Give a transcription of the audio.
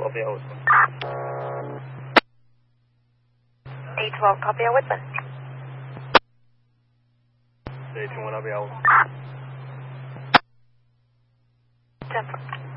12, yeah, Whitman. 812, copy on Whitman. Day 21, I'll be out. 10.